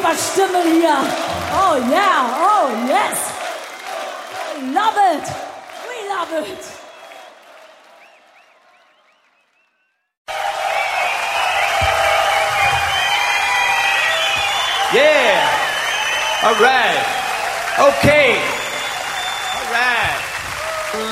Stimme hier. Oh yeah, oh yes. I love it. We love it. Yeah. All right. Okay.